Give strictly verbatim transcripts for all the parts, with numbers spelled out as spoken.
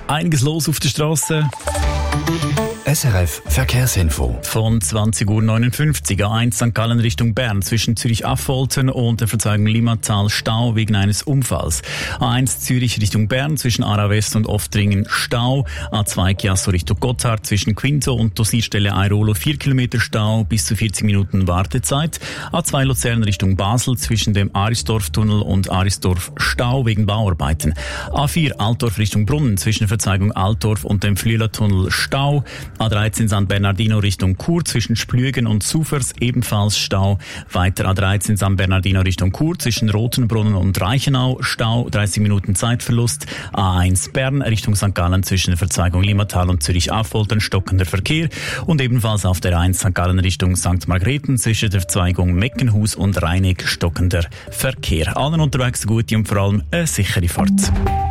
Einiges los auf der Straße. S R F Verkehrsinfo. Von zwanzig Uhr neunundfünfzig A eins Sankt Gallen Richtung Bern zwischen Zürich-Affoltern und der Verzweigung Limmatal Stau wegen eines Unfalls. A eins Zürich Richtung Bern zwischen Aarau West und Oftringen Stau. A zwei Chiasso Richtung Gotthard zwischen Quinto und Dosierstelle Airolo vier Kilometer Stau, bis zu vierzig Minuten Wartezeit. A zwei Luzern Richtung Basel zwischen dem Arisdorf-Tunnel und Arisdorf Stau wegen Bauarbeiten. A vier Altdorf Richtung Brunnen zwischen Verzweigung Altdorf und dem Flüeler-Tunnel Stau. A dreizehn San Bernardino Richtung Chur zwischen Splügen und Sufers ebenfalls Stau. Weiter A dreizehn San Bernardino Richtung Chur zwischen Rotenbrunnen und Reichenau Stau, dreißig Minuten Zeitverlust. A eins Bern Richtung Sankt Gallen zwischen der Verzweigung Limmatal und Zürich-Affoltern stockender Verkehr und ebenfalls auf der A eins Sankt Gallen Richtung Sankt Margrethen zwischen der Verzweigung Meckenhus und Reinig stockender Verkehr. Allen unterwegs eine gute und vor allem eine sichere Fahrt.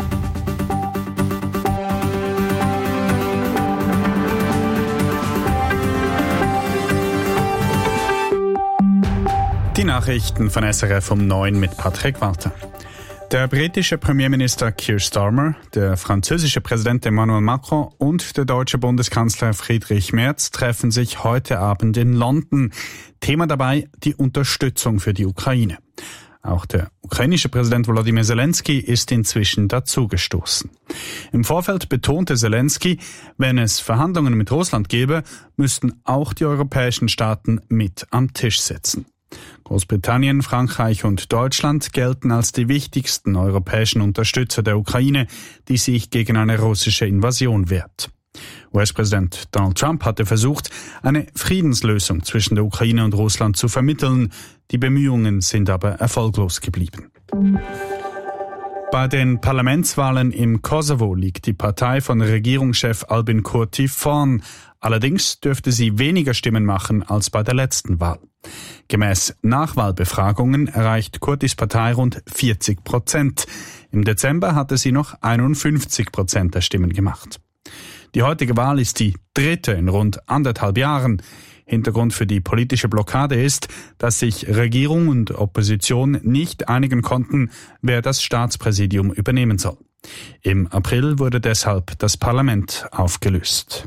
Die Nachrichten von S R F um neun mit Patrick Walter. Der britische Premierminister Keir Starmer, der französische Präsident Emmanuel Macron und der deutsche Bundeskanzler Friedrich Merz treffen sich heute Abend in London. Thema dabei die Unterstützung für die Ukraine. Auch der ukrainische Präsident Volodymyr Zelensky ist inzwischen dazugestoßen. Im Vorfeld betonte Zelensky, wenn es Verhandlungen mit Russland gäbe, müssten auch die europäischen Staaten mit am Tisch sitzen. Großbritannien, Frankreich und Deutschland gelten als die wichtigsten europäischen Unterstützer der Ukraine, die sich gegen eine russische Invasion wehrt. U S-Präsident Donald Trump hatte versucht, eine Friedenslösung zwischen der Ukraine und Russland zu vermitteln. Die Bemühungen sind aber erfolglos geblieben. Bei den Parlamentswahlen im Kosovo liegt die Partei von Regierungschef Albin Kurti vorn. Allerdings dürfte sie weniger Stimmen machen als bei der letzten Wahl. Gemäß Nachwahlbefragungen erreicht Kurtis Partei rund vierzig Prozent. Im Dezember hatte sie noch einundfünfzig Prozent der Stimmen gemacht. Die heutige Wahl ist die dritte in rund anderthalb Jahren. Hintergrund für die politische Blockade ist, dass sich Regierung und Opposition nicht einigen konnten, wer das Staatspräsidium übernehmen soll. Im April wurde deshalb das Parlament aufgelöst.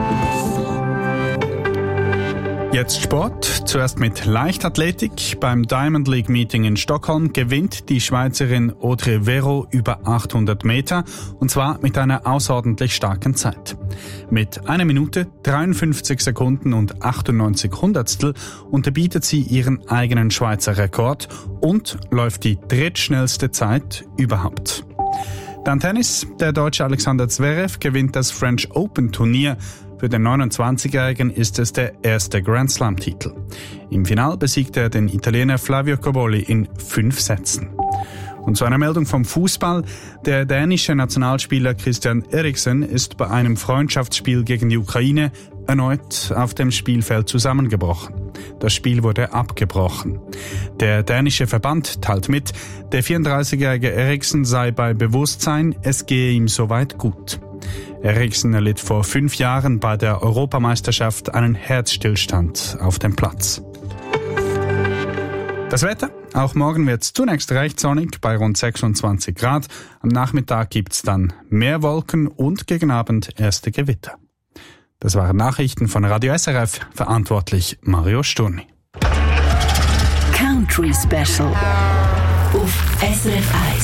Jetzt Sport. Zuerst mit Leichtathletik. Beim Diamond League Meeting in Stockholm gewinnt die Schweizerin Audrey Vero über achthundert Meter und zwar mit einer außerordentlich starken Zeit. Mit einer Minute, dreiundfünfzig Sekunden und achtundneunzig Hundertstel unterbietet sie ihren eigenen Schweizer Rekord und läuft die drittschnellste Zeit überhaupt. Dann Tennis. Der Deutsche Alexander Zverev gewinnt das French Open Turnier. Für den neunundzwanzigjährigen ist es der erste Grand Slam-Titel. Im Finale besiegt er den Italiener Flavio Cobolli in fünf Sätzen. Und zu einer Meldung vom Fußball. Der dänische Nationalspieler Christian Eriksen ist bei einem Freundschaftsspiel gegen die Ukraine erneut auf dem Spielfeld zusammengebrochen. Das Spiel wurde abgebrochen. Der dänische Verband teilt mit, der vierunddreißigjährige Eriksen sei bei Bewusstsein, es gehe ihm soweit gut. Eriksen erlitt vor fünf Jahren bei der Europameisterschaft einen Herzstillstand auf dem Platz. Das Wetter. Auch morgen wird es zunächst recht sonnig bei rund sechsundzwanzig Grad. Am Nachmittag gibt's dann mehr Wolken und gegen Abend erste Gewitter. Das waren Nachrichten von Radio S R F, verantwortlich Mario Sturni. Country Special auf S R F eins.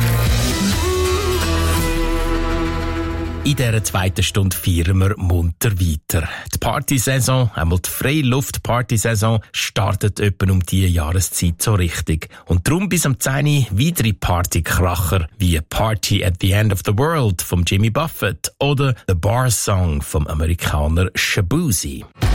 In dieser zweiten Stunde feiern wir munter weiter. Die Partysaison, einmal die Freiluft-Partysaison, startet etwa um diese Jahreszeit so richtig. Und darum bis am zehn Uhr weitere Partykracher wie Party at the End of the World vom Jimmy Buffett oder The Bar Song vom Amerikaner Shabuzi.